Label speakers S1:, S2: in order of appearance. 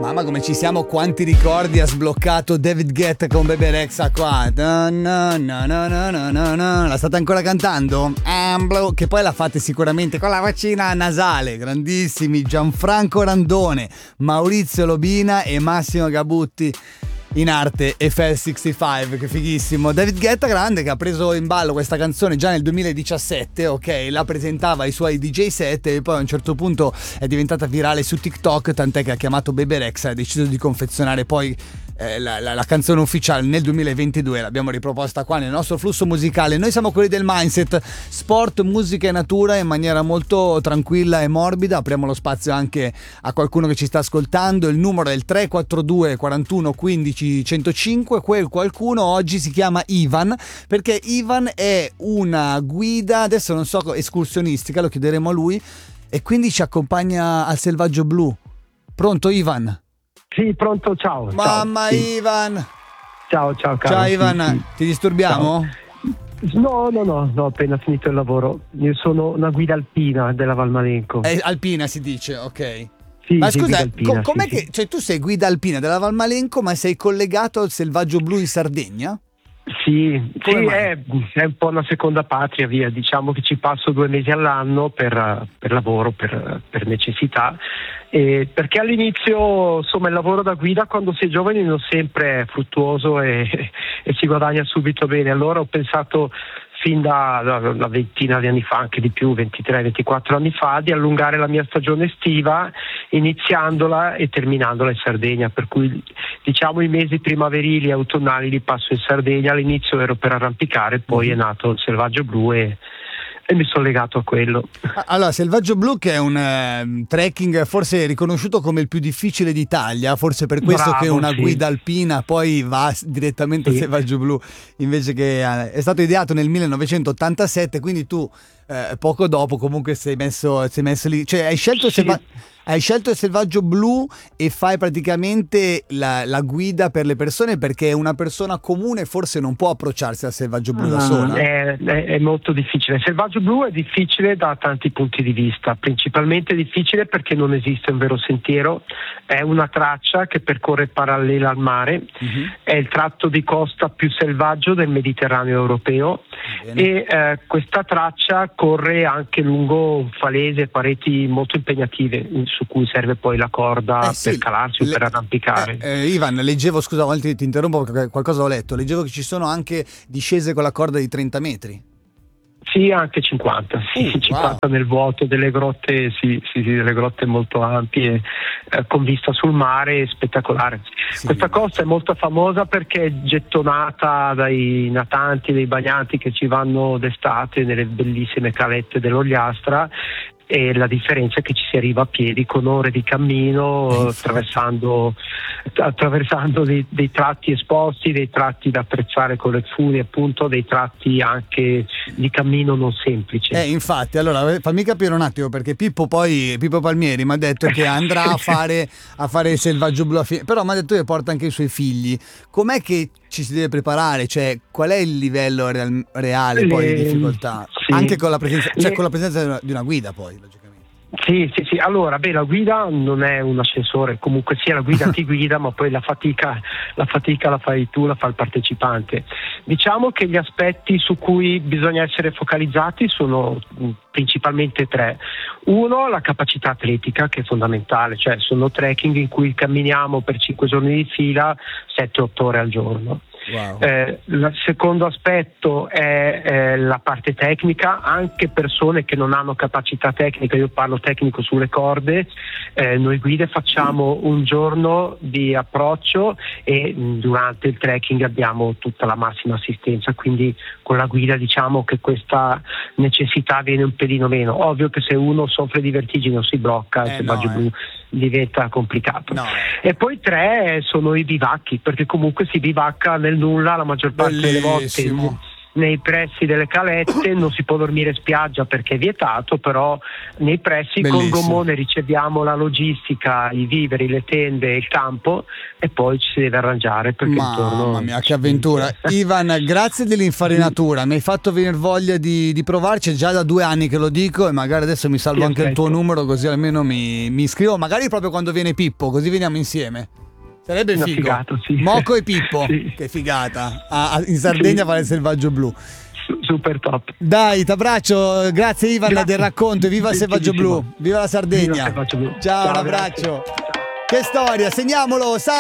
S1: Mamma come ci siamo, quanti ricordi ha sbloccato David Guetta con Bebe Rexha qua. La state ancora cantando? Che poi la fate sicuramente con la vocina nasale. Grandissimi Gianfranco Randone, Maurizio Lobina e Massimo Gabutti in arte Eiffel 65, che fighissimo. David Guetta grande, che ha preso in ballo questa canzone già nel 2017, ok? La presentava ai suoi DJ set e poi a un certo punto è diventata virale su TikTok, tant'è che ha chiamato Bebe Rexha e ha deciso di confezionare poi la canzone ufficiale nel 2022. L'abbiamo riproposta qua nel nostro flusso musicale. Noi siamo quelli del Mindset, sport, musica e natura in maniera molto tranquilla e morbida. Apriamo lo spazio anche a qualcuno che ci sta ascoltando. Il numero è il 342 41 15 105. Quel qualcuno oggi si chiama Ivan, perché Ivan è una guida, adesso non so, escursionistica, lo chiederemo a lui, e quindi ci accompagna al Selvaggio Blu. Pronto Ivan?
S2: Sì, pronto, ciao.
S1: Mamma,
S2: ciao,
S1: sì. Ivan.
S2: Ciao Carlo.
S1: Ciao Ivan,
S2: sì.
S1: Ti disturbiamo?
S2: Ciao. No, ho appena finito il lavoro. Io sono una guida alpina della Valmalenco.
S1: Alpina si dice, ok.
S2: Sì,
S1: ma scusa,
S2: alpina,
S1: com'è
S2: sì,
S1: che, cioè tu sei guida alpina della Valmalenco, ma sei collegato al Selvaggio Blu in Sardegna?
S2: Sì, è un po' una seconda patria, via. Diciamo che ci passo 2 mesi all'anno per lavoro, per necessità. Perché all'inizio, insomma, il lavoro da guida quando si è giovani non sempre è fruttuoso e si guadagna subito bene. Allora ho pensato fin da una ventina di anni fa, anche di più, 23-24 anni fa, di allungare la mia stagione estiva iniziandola e terminandola in Sardegna, per cui diciamo i mesi primaverili e autunnali li passo in Sardegna. All'inizio ero per arrampicare, poi è nato il Selvaggio Blu e mi sono legato a quello.
S1: Allora, Selvaggio Blu, che è un trekking forse riconosciuto come il più difficile d'Italia, forse per questo che una guida alpina poi va direttamente al Selvaggio Blu, invece che è stato ideato nel 1987, quindi tu poco dopo comunque sei messo lì, cioè hai scelto il Selvaggio Blu e fai praticamente la guida per le persone, perché una persona comune forse non può approcciarsi al Selvaggio Blu da sola.
S2: È molto difficile. Il Selvaggio Blu è difficile da tanti punti di vista, principalmente difficile perché non esiste un vero sentiero, è una traccia che percorre parallela al mare, è il tratto di costa più selvaggio del Mediterraneo europeo. Bene. E questa traccia corre anche lungo un falese, pareti molto impegnative su cui serve poi la corda per calarsi o per arrampicare.
S1: Ivan, leggevo, scusa, ti interrompo perché qualcosa ho letto, leggevo che ci sono anche discese con la corda di 30 metri.
S2: Sì, anche 50, 50 nel vuoto, delle grotte, delle grotte molto ampie, con vista sul mare, spettacolare. Sì. Questa costa è molto famosa perché è gettonata dai natanti, dei bagnanti che ci vanno d'estate nelle bellissime calette dell'Ogliastra, e la differenza è che ci si arriva a piedi con ore di cammino, attraversando dei tratti esposti, dei tratti da attrezzare con le funi, appunto, dei tratti anche di cammino non semplici.
S1: Infatti, allora fammi capire un attimo, perché Pippo Palmieri mi ha detto che andrà a fare il Selvaggio Blu però mi ha detto che porta anche i suoi figli. Com'è che ci si deve preparare? Cioè, qual è il livello reale poi di difficoltà? Sì. Anche con la presenza, con la presenza di una guida poi, logicamente.
S2: Sì. Allora, la guida non è un ascensore, comunque sia la guida ti guida, ma poi la fatica la fai tu, la fa il partecipante. Diciamo che gli aspetti su cui bisogna essere focalizzati sono principalmente 3. Uno, la capacità atletica, che è fondamentale, cioè sono trekking in cui camminiamo per 5 giorni di fila, 7-8 ore al giorno.
S1: Wow.
S2: Il secondo aspetto è la parte tecnica. Anche persone che non hanno capacità tecnica, io parlo tecnico sulle corde, noi guide facciamo un giorno di approccio e durante il trekking abbiamo tutta la massima assistenza, quindi con la guida diciamo che questa necessità viene un pelino meno. Ovvio che se uno soffre di vertigine o si blocca, il Selvaggio Blu diventa complicato. E poi 3 sono i bivacchi, perché comunque si bivacca nel nulla la maggior parte delle volte nei pressi delle calette, non si può dormire in spiaggia perché è vietato, però nei pressi
S1: Bellissimo.
S2: col gommone riceviamo la logistica, i viveri, le tende, il campo, e poi ci si deve arrangiare perché intorno...
S1: Mamma mia, che avventura. Ivan, grazie dell'infarinatura, mi hai fatto venire voglia di provarci, è già da 2 anni che lo dico, e magari adesso mi salvo anche il tuo numero, così almeno mi iscrivo, magari proprio quando viene Pippo, così veniamo insieme. Sarebbe
S2: Una
S1: figo.
S2: figata, sì.
S1: Moco e Pippo,
S2: Sì.
S1: che figata. In Sardegna fare il selvaggio blu.
S2: Super top.
S1: Dai, t'abbraccio, grazie Ivan
S2: Grazie.
S1: del racconto, e viva il selvaggio blu, viva la Sardegna.
S2: Viva il selvaggio blu.
S1: Ciao, un
S2: Ciao,
S1: abbraccio.
S2: grazie.
S1: Che storia, segniamolo.